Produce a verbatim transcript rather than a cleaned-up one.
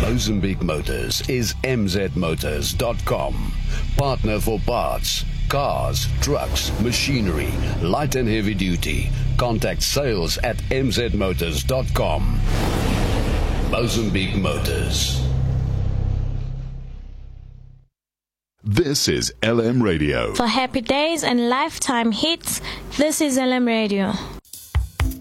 Mozambique Motors is m z motors dot com. Partner for parts, cars, trucks, machinery, light and heavy duty. Contact sales at m z motors dot com. Mozambique Motors. This is L M Radio. For happy days and lifetime hits, this is L M Radio.